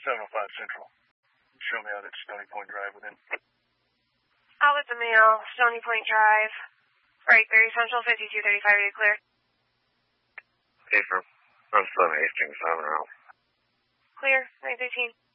705 Central. Show me out at Stony Point Drive within. Out with the mail, Stony Point Drive. Right, Berry Central, 5235, are you clear? Hey, from 7 Hastings, 7 out. Clear, 913.